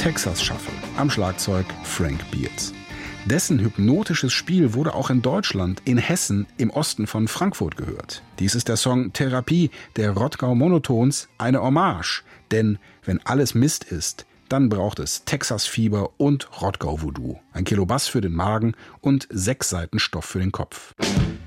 Texas Shuffle, am Schlagzeug Frank Beards. Dessen hypnotisches Spiel wurde auch in Deutschland, in Hessen, im Osten von Frankfurt gehört. Dies ist der Song Therapie der Rottgau Monotones, eine Hommage. Denn wenn alles Mist ist, dann braucht es Texas-Fieber und Rottgau-Voodoo. 1 Kilo Bass für den Magen und 6 Seiten Stoff für den Kopf.